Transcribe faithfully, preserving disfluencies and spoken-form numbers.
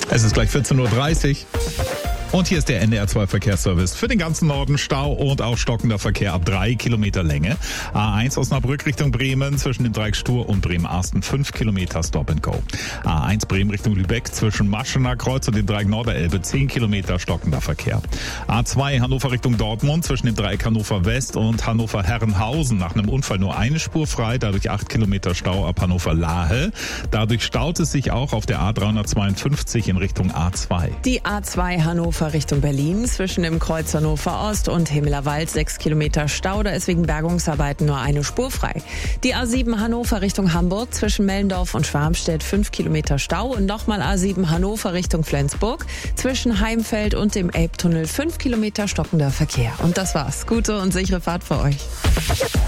Es ist gleich vierzehn Uhr dreißig. Und hier ist der N D R zwei Verkehrsservice. Für den ganzen Norden Stau und auch stockender Verkehr ab drei Kilometer Länge. A eins Osnabrück Richtung Bremen zwischen dem Dreieck Stur und Bremen-Arsten fünf Kilometer Stop and Go. A eins Bremen Richtung Lübeck zwischen Maschener Kreuz und dem Dreieck Norderelbe zehn Kilometer stockender Verkehr. A zwei Hannover Richtung Dortmund zwischen dem Dreieck Hannover West und Hannover Herrenhausen. Nach einem Unfall nur eine Spur frei, dadurch acht Kilometer Stau ab Hannover Lahe. Dadurch staut es sich auch auf der A dreihundertzweiundfünfzig in Richtung A zwei. Die A zwei Hannover Richtung Berlin zwischen dem Kreuz Hannover Ost und Himmelerwald sechs Kilometer Stau, da ist wegen Bergungsarbeiten nur eine Spur frei. Die A sieben Hannover Richtung Hamburg zwischen Mellendorf und Schwarmstedt fünf Kilometer Stau und nochmal A sieben Hannover Richtung Flensburg zwischen Heimfeld und dem Elbtunnel fünf Kilometer stockender Verkehr. Und das war's. Gute und sichere Fahrt für euch.